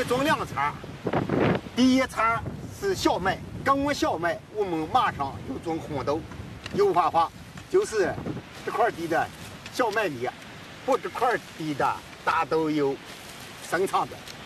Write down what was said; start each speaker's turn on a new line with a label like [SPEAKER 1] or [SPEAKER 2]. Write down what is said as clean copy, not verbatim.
[SPEAKER 1] 种2茬，第一茬是小麦，耕完小麦，我们马上就种红豆，油花花就是这块地的小麦粒，不这块地的大豆油生产的。